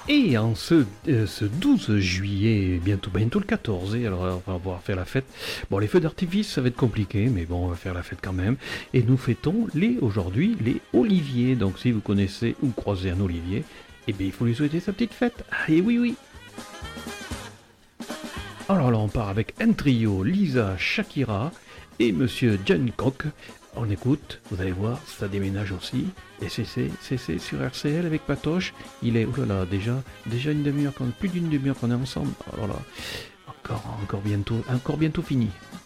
Et en ce 12 juillet, bientôt le 14, et alors on va pouvoir faire la fête. Bon, les feux d'artifice, ça va être compliqué, mais bon, on va faire la fête quand même. Et nous fêtons aujourd'hui les oliviers. Donc si vous connaissez ou croisez un olivier, eh bien il faut lui souhaiter sa petite fête. Ah, et oui, oui. Alors là, on part avec un trio, Lisa, Shakira et Monsieur John Cock. On écoute, vous allez voir, ça déménage aussi. Et c'est sur RCL avec Patoche. Il est, oh là là, déjà une demi-heure, plus d'une demi-heure qu'on est ensemble. Alors là, encore bientôt fini.